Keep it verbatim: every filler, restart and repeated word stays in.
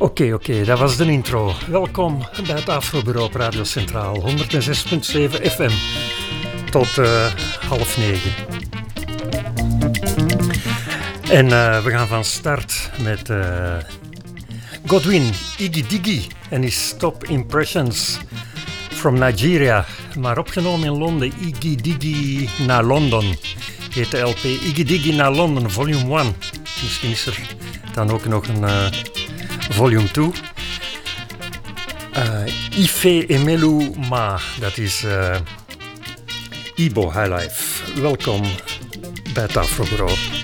Oké, okay, oké, okay, dat was de intro. Welkom bij het Afrobureau op Radio Centraal, honderdzes komma zeven F M, tot uh, half negen. En uh, we gaan van start met uh, Godwin Iggy Diggy en his Top Impressions from Nigeria, maar opgenomen in Londen. Iggy Diggy naar London heet de L P. Iggy Diggy naar London, volume één. Misschien is er dan ook nog een uh, volume twee. Uh, Ife Emelu Ma, dat is uh, Igbo Highlife. Welkom bij het Afrobureau.